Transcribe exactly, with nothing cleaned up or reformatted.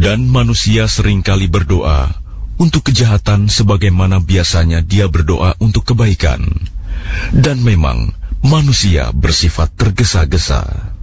Dan manusia seringkali berdoa untuk kejahatan sebagaimana biasanya dia berdoa untuk kebaikan. Dan memang manusia bersifat tergesa-gesa.